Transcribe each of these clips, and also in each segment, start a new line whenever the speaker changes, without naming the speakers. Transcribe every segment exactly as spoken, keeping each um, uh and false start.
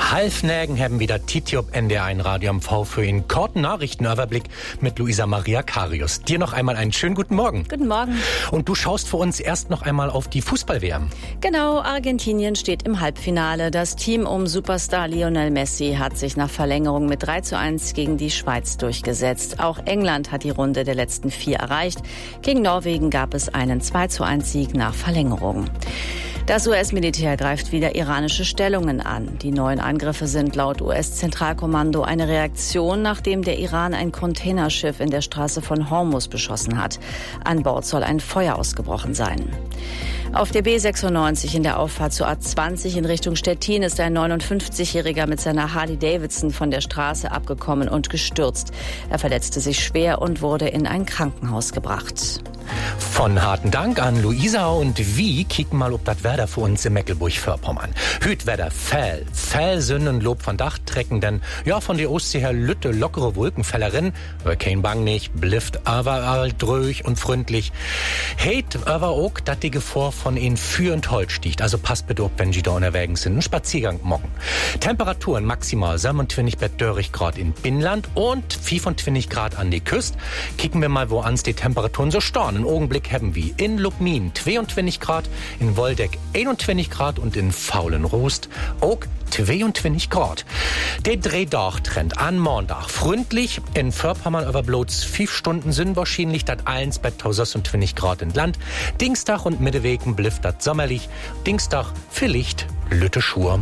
Halfnägen haben wieder Titi ob N D R eins Radio am V für einen kurzen Nachrichtenüberblick mit Luisa Maria Karius. Dir noch einmal einen schönen guten Morgen.
Guten Morgen.
Und du schaust für uns erst noch einmal auf die Fußball-W M.
Genau, Argentinien steht im Halbfinale. Das Team um Superstar Lionel Messi hat sich nach Verlängerung mit drei zu eins gegen die Schweiz durchgesetzt. Auch England hat die Runde der letzten vier erreicht. Gegen Norwegen gab es einen zwei zu eins Sieg nach Verlängerung. Das U S-Militär greift wieder iranische Stellungen an. Die neuen Angriffe sind laut U S-Zentralkommando eine Reaktion, nachdem der Iran ein Containerschiff in der Straße von Hormuz beschossen hat. An Bord soll ein Feuer ausgebrochen sein. Auf der B sechsundneunzig in der Auffahrt zur A zwanzig in Richtung Stettin ist ein neunundfünfzigjähriger mit seiner Harley Davidson von der Straße abgekommen und gestürzt. Er verletzte sich schwer und wurde in ein Krankenhaus gebracht.
Von harten Dank an Luisa und wie kicken mal ob das Wetter für uns in Mecklenburg-Vorpommern. Hüt Wetter fäll, fäll Sünden Lob von Dach trecken, denn ja von der Ostsee her lütte lockere Wolkenfällerin, aber kein Bang nicht, blifft aber all dröch und freundlich. Heit aber auch, dass die Gefahr von ihnen führend Holz sticht, also passt bitte auf, wenn sie da unterwegs sind, einen Spaziergang morgen. Temperaturen maximal siebenundzwanzig bis dreißig Grad in Binnenland und fünfundzwanzig Grad an die Küste. Kicken wir mal, wo ans die Temperaturen so starren. Einen Augenblick haben wir in Lubmin zweiundzwanzig Grad, in Woldeck einundzwanzig Grad und in Faulenrost auch zweiundzwanzig Grad. Der Drehdach-Trend an Montag freundlich, in Vorpommern aber bloß fünf Stunden sind wahrscheinlich das eins bei sechsundzwanzig Grad in Land. Dienstag und Mittewegen blifft das sommerlich, Dienstag vielleicht Lütte Schur.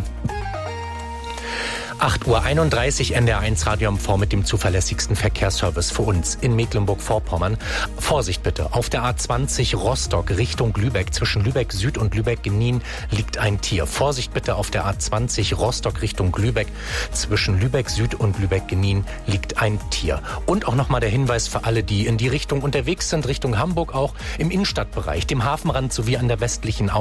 acht Uhr einunddreißig N D R eins Radio am V mit dem zuverlässigsten Verkehrsservice für uns in Mecklenburg-Vorpommern. Vorsicht bitte, auf der A zwanzig Rostock Richtung Lübeck, zwischen Lübeck Süd und Lübeck Genien liegt ein Tier. Vorsicht bitte, auf der A zwanzig Rostock Richtung Lübeck, zwischen Lübeck Süd und Lübeck Genien liegt ein Tier. Und auch nochmal der Hinweis für alle, die in die Richtung unterwegs sind, Richtung Hamburg auch, im Innenstadtbereich, dem Hafenrand sowie an der westlichen Au